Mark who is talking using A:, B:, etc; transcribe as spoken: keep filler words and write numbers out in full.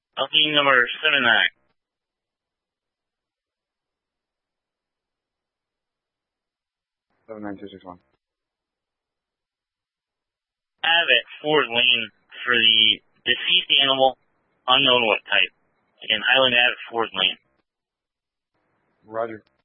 A: Booking number seven nine.
B: seven nine two six one.
A: Have at Ford Lane for the deceased animal, unknown what type. Again, Highland Ave at Ford Lane.
B: Roger.